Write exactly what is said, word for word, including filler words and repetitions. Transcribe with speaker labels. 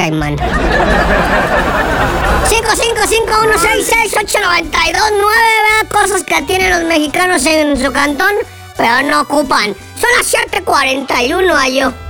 Speaker 1: Caimán. cinco cinco cinco uno seis seis ocho nueve dos nueve, ¿verdad? Cosas que tienen los mexicanos en su cantón, pero no ocupan. Son las siete cuarenta y uno, ayo.